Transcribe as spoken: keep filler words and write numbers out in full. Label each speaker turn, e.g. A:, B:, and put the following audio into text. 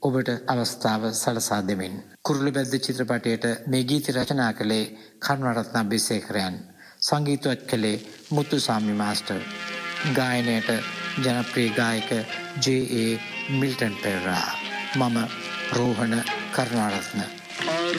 A: ඔබට අවස්ථාව සලසා දෙමින්. කුරුළු බැද්ද චිත්‍රපටයට මේ ගීත රචනා කළේ කරුණාරත්න අබේසේකරයන්. සංගීතවත් කළේ මුතුසාමි මාස්ටර්. ගායනයට ජනප්‍රිය ගායක ජේ.ඒ. මිල්ටන් පෙරේරා. මම රෝහණ කරුණාරත්න.